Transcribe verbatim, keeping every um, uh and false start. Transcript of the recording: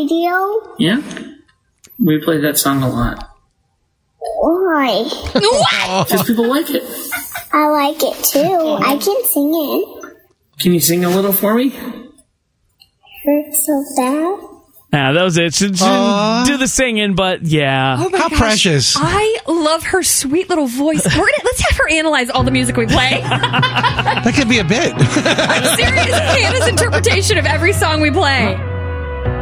radio? Yeah. We play that song a lot. Why? What? Because people like it. I like it too. I can sing it. Can you sing a little for me? Hurts so bad. Yeah, that was it. She didn't Aww. do the singing, but yeah. Oh my How gosh. precious. I love her sweet little voice. We're gonna, let's have her analyze all the music we play. That could be a bit. I'm serious. Hannah's interpretation of every song we play.